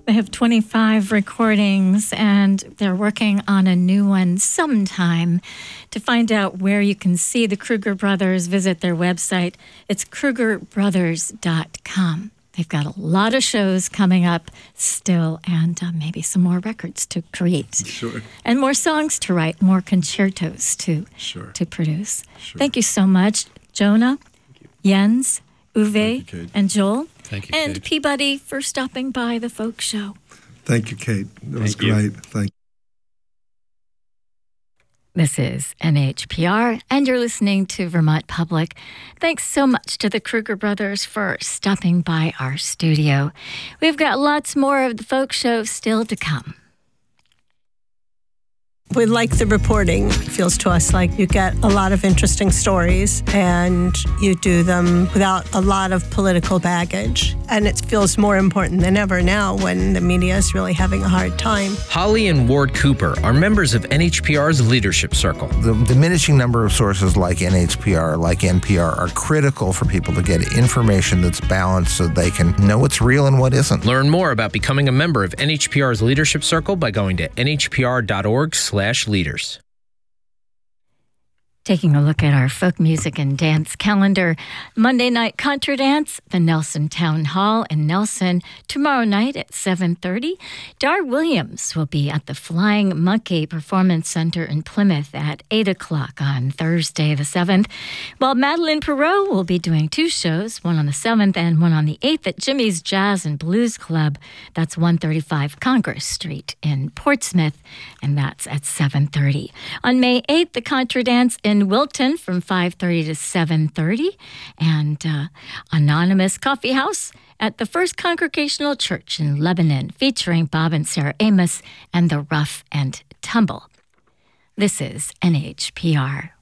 They have 25 recordings, and they're working on a new one sometime. To find out where you can see the Kruger Brothers, visit their website. It's KrugerBrothers.com. They've got a lot of shows coming up still, and maybe some more records to create. Sure. And more songs to write, more concertos to produce. Sure. Thank you so much, Jonah, Jens, Uwe, and Joel. Thank you, and Kate. Peabody for stopping by the folk show. Thank you, Kate. That was great. Thank you. This is NHPR, and you're listening to Vermont Public. Thanks so much to the Kruger Brothers for stopping by our studio. We've got lots more of the folk show still to come. We like the reporting. It feels to us like you get a lot of interesting stories and you do them without a lot of political baggage. And it feels more important than ever now when the media is really having a hard time. Holly and Ward Cooper are members of NHPR's Leadership Circle. The diminishing number of sources like NHPR, like NPR, are critical for people to get information that's balanced so they can know what's real and what isn't. Learn more about becoming a member of NHPR's Leadership Circle by going to nhpr.org/leaders. Taking a look at our folk music and dance calendar. Monday night Contra Dance, the Nelson Town Hall in Nelson. Tomorrow night at 7:30. Dar Williams will be at the Flying Monkey Performance Center in Plymouth at 8 o'clock on Thursday the 7th. While Madeline Perot will be doing two shows, one on the 7th and one on the 8th at Jimmy's Jazz and Blues Club. That's 135 Congress Street in Portsmouth, and that's at 7:30. On May 8th, the Contra Dance in Wilton from 5:30 to 7:30, and Anonymous Coffee House at the First Congregational Church in Lebanon, featuring Bob and Sarah Amos and the Rough and Tumble. This is NHPR.